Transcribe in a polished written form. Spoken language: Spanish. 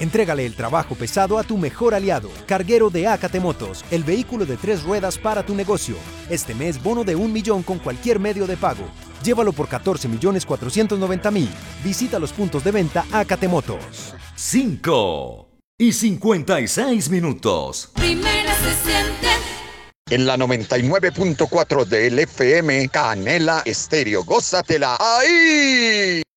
Entrégale el trabajo pesado a tu mejor aliado, Carguero de Ácate Motos, el vehículo de 3 ruedas para tu negocio. Este mes, bono de 1 millón con cualquier medio de pago. Llévalo por 14.490.000. Visita los puntos de venta Ácate Motos. 5:56. Primera se siente. En la 99.4 del FM, Canela Estéreo. Gózatela ahí.